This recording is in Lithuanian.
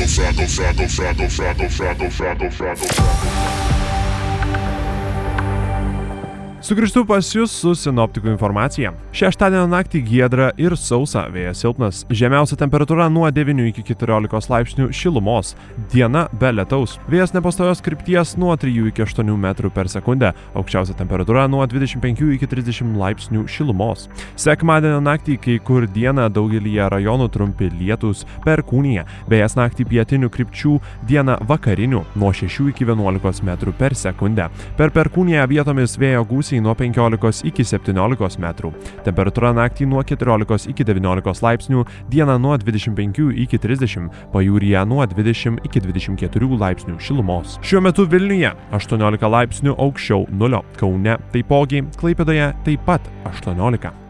Sugrįžtu pas jūs su sinoptikų informacija. Šeštadienio naktį giedra ir sausa, vėjas silpnas. Žemiausia temperatūra nuo 9 iki 14 laipsnių šilumos. Diena be lietaus. Vėjas nepastovios krypties nuo 3 iki 8 metrų per sekundę. Aukščiausia temperatūra nuo 25 iki 30 laipsnių šilumos. Sekmadienio naktį kai kur dieną daugelyje rajonų trumpi lietūs, perkūnija. Vėjas naktį pietinių krypčių, dieną vakarinių nuo 6 iki 11 metrų per sekundę. Per perkūniją vietomis vėjo gūsiai nuo 15 iki 17 metrų. Temperatūra naktį nuo 14 iki 19 laipsnių, dieną nuo 25 iki 30, pajūryje nuo 20 iki 24 laipsnių šilumos. Šiuo metu Vilniuje 18 laipsnių aukščiau nulio, Kaune taipogi, Klaipėdoje taip pat 18.